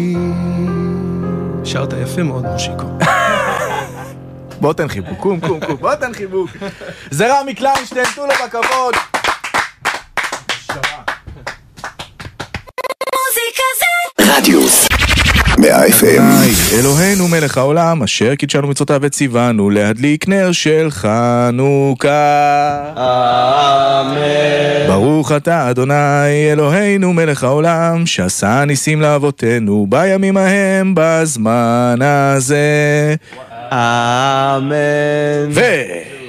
שרת יפה מאוד, מושיקו. בוא תן חיבוק, קום, בוא תן חיבוק. זה רמי קליינשטיין, תנו לו בכבוד. רדיוס 100 FM. אלוהינו מלך העולם, אשר קידשנו מצוותיו וציוונו להדליק נר של חנוכה. אמן. ברוך אתה אדוני אלוהינו מלך העולם, שעשה ניסים לאבותינו בימים ההם בזמן הזה. אמן.